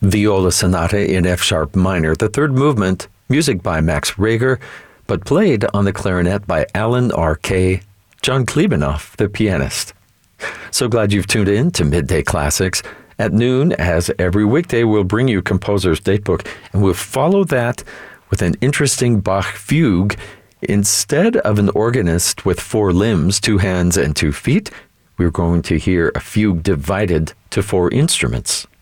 Viola Sonata in F-sharp minor, the third movement, music by Max Reger, but played on the clarinet by Alan R.K. John Klebanoff, the pianist. So glad you've tuned in to Midday Classics. At noon, as every weekday, we'll bring you Composer's Datebook, and we'll follow that with an interesting Bach fugue. Instead of an organist with 4 limbs, 2 hands and 2 feet, we're going to hear a fugue divided to 4 instruments.